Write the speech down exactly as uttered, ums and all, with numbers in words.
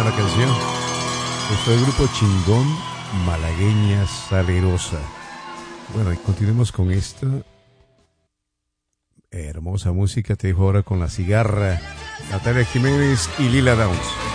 la canción. Esto es el grupo Chingón, Malagueña Salerosa. Bueno, y continuemos con esta hermosa música. Te dejo ahora con La Cigarra, Natalia Jiménez y Lila Downs.